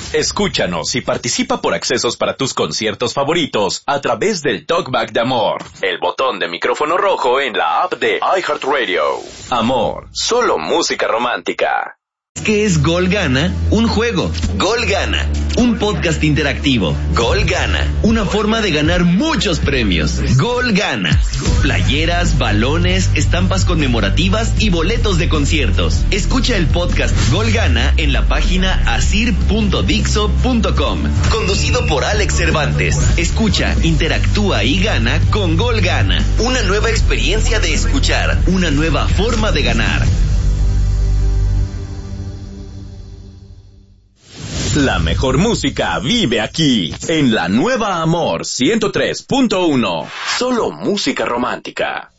Escúchanos y participa por accesos para tus conciertos favoritos a través del Talkback de Amor, el botón de micrófono rojo en la app de iHeartRadio. Amor, solo música romántica. ¿Qué es Gol Gana? Un juego. Gol Gana, un podcast interactivo. Gol Gana, una forma de ganar muchos premios. Gol Gana, playeras, balones, estampas conmemorativas y boletos de conciertos. Escucha el podcast Gol Gana en la página asir.dixo.com. Conducido por Alex Cervantes. Escucha, interactúa y gana con Gol Gana. Una nueva experiencia de escuchar, una nueva forma de ganar. La mejor música vive aquí, en la nueva Amor 103.1. Solo música romántica.